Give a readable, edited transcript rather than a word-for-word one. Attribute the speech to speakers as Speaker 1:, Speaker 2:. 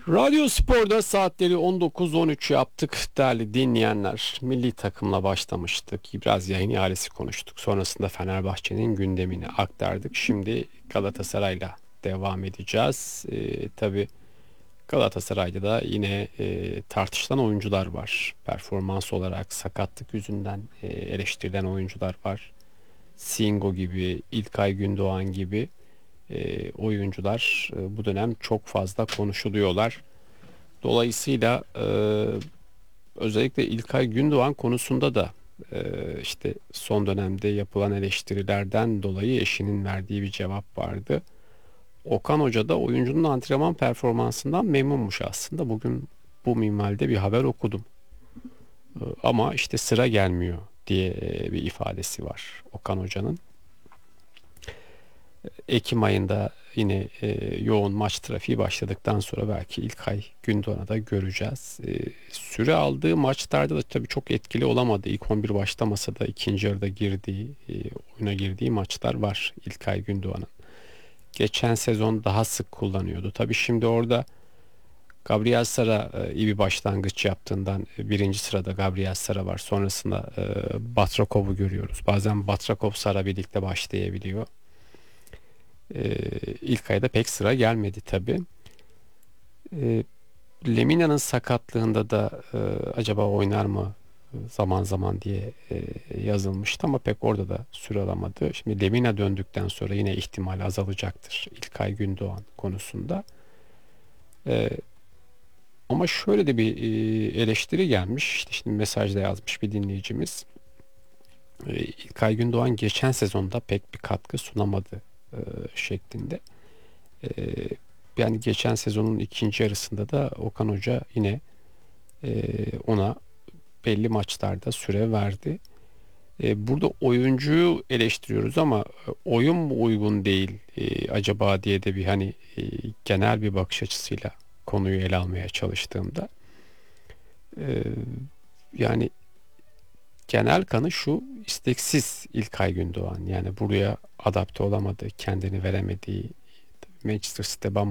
Speaker 1: Radyo Spor'da saatleri 19-13 yaptık değerli dinleyenler. Milli takımla başlamıştık. Biraz yayın ihalesi konuştuk. Sonrasında Fenerbahçe'nin gündemini aktardık. Şimdi Galatasaray'la devam edeceğiz. Tabii Galatasaray'da da yine tartışılan oyuncular var. Performans olarak sakatlık yüzünden eleştirilen oyuncular var. Singo gibi, İlkay Gündoğan gibi oyuncular bu dönem çok fazla konuşuluyorlar. Dolayısıyla özellikle İlkay Gündoğan konusunda da işte son dönemde yapılan eleştirilerden dolayı eşinin verdiği bir cevap vardı. Okan Hoca da oyuncunun antrenman performansından memnunmuş aslında. Bugün bu minvalde bir haber okudum. Ama işte sıra gelmiyor diye bir ifadesi var Okan Hoca'nın. Ekim ayında yine yoğun maç trafiği başladıktan sonra belki İlkay Gündoğan'ı da göreceğiz. Süre aldığı maçlarda da tabii çok etkili olamadı. İlk 11 başlamasa da ikinci yarıda oyuna girdiği maçlar var İlkay Gündoğan'ın. Geçen sezon daha sık kullanıyordu. Tabii şimdi orada Gabriel Sara iyi bir başlangıç yaptığından birinci sırada Gabriel Sara var. Sonrasında Batrakov'u görüyoruz. Bazen Batrakov Sara birlikte başlayabiliyor. İlk ayda pek sıra gelmedi tabii. Lemina'nın sakatlığında da acaba oynar mı zaman zaman diye yazılmıştı ama pek orada da süre alamadı. Şimdi Lemina döndükten sonra yine ihtimal azalacaktır İlkay Gündoğan konusunda. E, Ama şöyle de bir eleştiri gelmiş. İşte şimdi mesajda yazmış bir dinleyicimiz. İlkay Gündoğan geçen sezonda pek bir katkı sunamadı şeklinde. E, Yani geçen sezonun ikinci yarısında da Okan Hoca yine ona belli maçlarda süre verdi. Burada oyuncuyu eleştiriyoruz ama oyun mu uygun değil acaba diye de bir hani genel bir bakış açısıyla konuyu ele almaya çalıştığımda e, yani genel kanı şu: isteksiz İlkay Gündoğan, yani buraya adapte olamadı, kendini veremediği. Manchester City'de